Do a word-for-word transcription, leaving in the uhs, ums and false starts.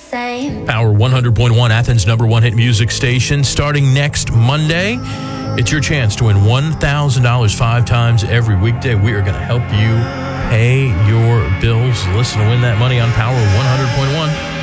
same. Power one hundred point one, Athens' number one hit music station. Starting next Monday, it's your chance to win one thousand dollars five times every weekday. We are going to help you pay your bills. Listen to win that money on Power one hundred point one.